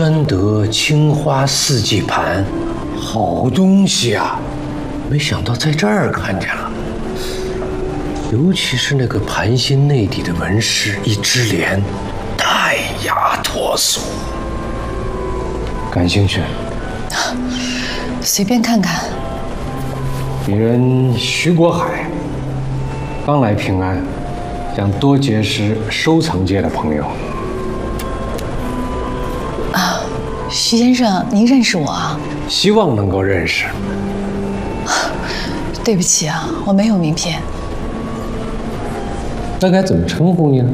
专得青花四季盘，好东西啊！没想到在这儿看见了，尤其是那个盘心内底的纹饰，一枝莲，淡雅脱俗。感兴趣？ 随便看看。 鄙人徐国海，刚来平安，想多结识收藏界的朋友。 徐先生，您认识我啊？ 希望能够认识。 对不起啊，我没有名片。 那该怎么称呼你呢？